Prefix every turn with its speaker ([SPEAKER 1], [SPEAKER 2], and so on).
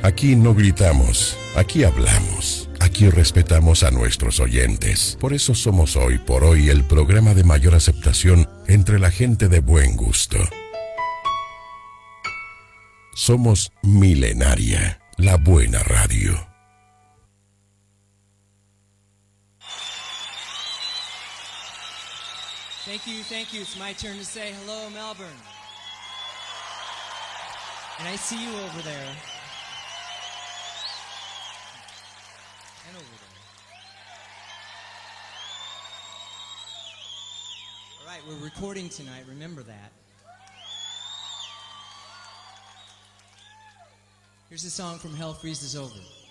[SPEAKER 1] Aquí no gritamos, aquí hablamos, aquí respetamos a nuestros oyentes. Por eso somos hoy por hoy el programa de mayor aceptación entre la gente de buen gusto. Somos Milenaria, la buena radio.
[SPEAKER 2] Thank you, thank you. It's my turn to say hello, Melbourne. And I see you over there. And over there. All right, we're recording tonight. Remember that. Here's a song from Hell Freezes Over.